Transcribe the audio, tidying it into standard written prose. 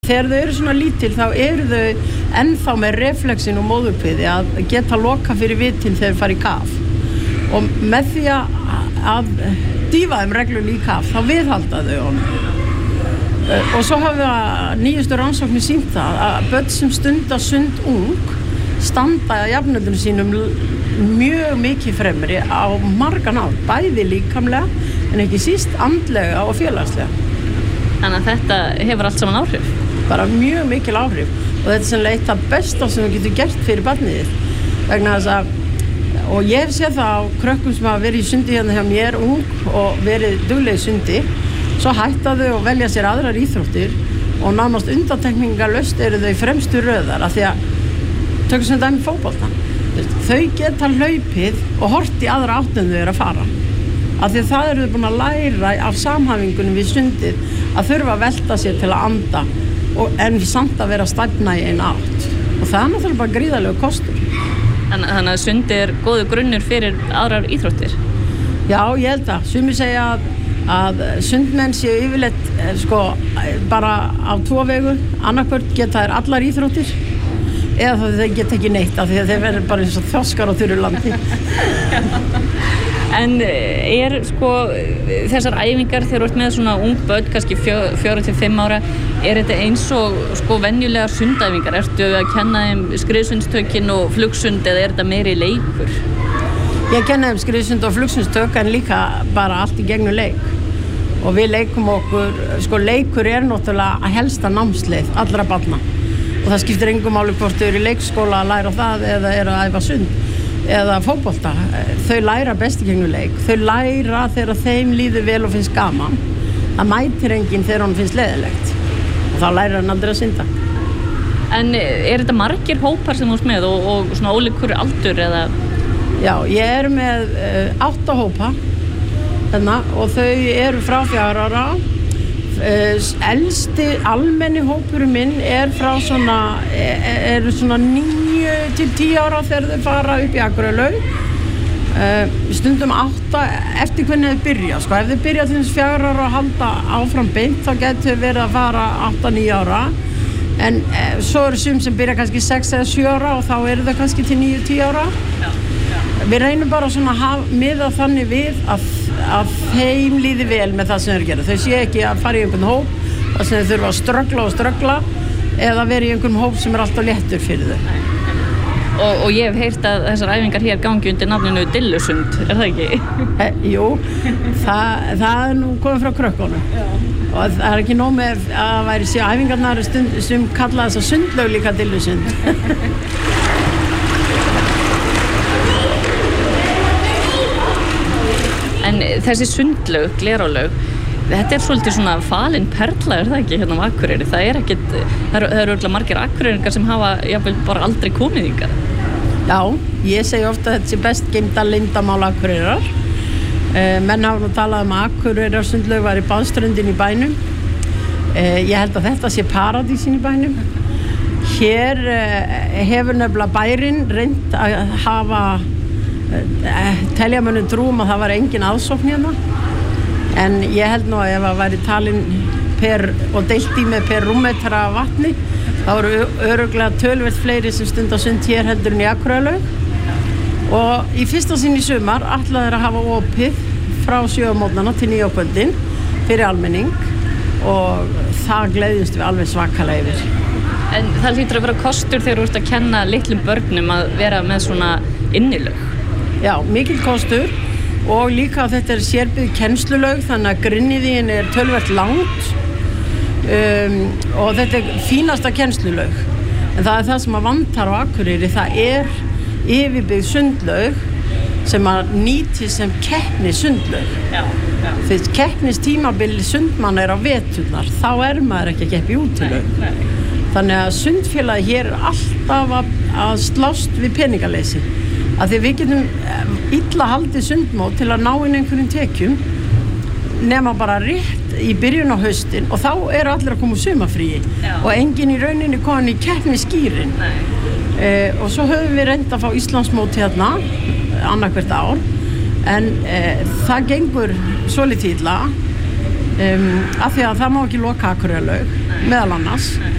þegar þau eru svona lítil þá eru þau ennþá með reflexin og móðurkviði að geta loka fyrir vitin þegar þau fara í kaf og með því að dýfa þeim reglulega í kaf þá viðhalda þau honum og svo hafa nýjustu rannsóknir sýnt það að börn sem stunda sund ung standa jafnöldunum sínum mjög mikið fremri á margan ár, bæði líkamlega en ekki síst andlega og félagslega. Þannig að þetta hefur allt saman áhrif? Bara mjög mikil áhrif og þetta er sennilega eitt af besta sem þú getur gert fyrir barnið þitt vegna þess að og ég hef séð það á krökkum sem hafa verið í sundi hérna hjá mér ung og verið duglega í sundi svo hætta þau og velja sér aðrar íþróttir og nánast undantekningarlaust eru þau fremstu röðar af því að tökum sem dæmi fótboltann þau geta hlaupið og horft í aðra átt en þau eru að fara af því að það eru þau búin að læra af samhæfingunum við sundið að þurfa að velta sér til að anda en samt að vera stæfna í einu átt og það er náttúrulega bara gríðarlegur kostur. Þannig að sundið er góður grunnur fyrir aðrar íþróttir? Já, ég held að sumir segja að sundmenn séu yfirleitt bara á tvo vegu annarkvört geta þær allar íþróttir eða þeir geta ekki neitt af því að þeir verður bara eins og þoskar á þurru landi. En þessar æfingar þegar þú ert með svona ung börn, kannski 4 til 5 ára, er þetta eins og venjulegar sundæfingar? Ertu að kenna þeim skriðsundstökin og flugsund eða er þetta meiri leikur? Ég kenna þeim skriðsund og flugsundsstök en líka bara allt í gegnum leik. Og við leikum okkur, leikur er náttúrulega helsta námsleið allra barna. Og það skiptir engu máli hvort þau eru í leikskóla að læra það eða eru að æfa sund eða fótbolta. Þau læra best í gegnum leik. Þau læra þegar þeim líður vel og finnst gaman. Það mætir enginn þegar hún finnst leiðilegt. Og þá lærir hann aldrei að synda. En er þetta margir hópar sem þú ert með og svona ólíkur aldur eða? Já, ég er með 8 hópa og þau eru frá 4 ára. Elsti almenni hópurinn minn er frá eru svona 9 til 10 ára þegar þau fara upp í Akureyri. Stundum 8 eftir hvernig þau byrja. Ef þau byrja til þess 4 ára að halda áfram beint þá getur þau verið að fara 8-9 ára. En svo eru sum sem byrja kannski 6 eða 7 ára og þá eru þau kannski til 9-10 ára. Við reynum bara að miða þannig við að þeim líði vel með það sem þeir gera. Þau sé ekki að fara í einhvern hóp þar sem þau þurfa að ströggla eða vera í einhvern hóp sem er alltaf léttur fyrir þau. Og ég hef heyrt að þessar æfingar hér gangi undir nafninu dillusund, er það ekki? Jú, það er nú komið frá krökkunum. Og það er ekki nóg með að væri sér æfingarnar sem kalla þessa sundlaug líka dillusund. En þessi sundlaug, gleralaug, þetta er svolítið svona falin perla, er það ekki, hérna á Akureyri? Það eru örugglega margir akureyringar sem hafa jafnvel bara aldrei komið hingað. Já, ég segi ofta að þetta sé best geymda leyndarmál Akureyrar. Menn hafa nú talað að Akureyrar sundlaug var í baðströndin í bænum. Ég held að þetta sé paradísin í bænum. Hér hefur nefnilega bærinn reynt að hafa telja mönnum trúum að það var engin aðsókn hérna en ég held nú að ef það væri talin og deilt í með per rúmmetra vatni þá eru örugglega töluvert fleiri sem stunda sund hér heldur en í Akureyri og í fyrsta sinn í sumar ætla þeir að hafa opið frá 7 á mótnana til 9 á kvöldin fyrir almenning og það gleðjumst við alveg svakalega yfir. En það hlýtur að vera kostur þegar þú ert að kenna litlum börnum að vera með svona innilög? Já, mikil kostur og líka að þetta er sérbyggð kennslulaug þannig að grunniðin er töluvert langt og þetta er fínasta kennslulaug en það er það sem að vantar á Akureyri, það er yfirbyggð sundlaug sem að nýti sem keppnissundlaug. Fyrst keppnistímabil sundmanna er á veturnar, þá er maður ekki að keppa í útilaug. Þannig að sundfélagi hér er alltaf að slást við peningaleysi. Af því við getum illa haldið sundmót til að ná inn einhverjum tekjum nema bara rétt í byrjun á haustin og þá eru allir að koma úr sumarfríi og enginn í rauninni komin í keppnisskýrin. Og svo höfum við reynt að fá Íslandsmót hérna annað hvert ár en það gengur svolítið illa af því að það má ekki loka Akureyri meðal annars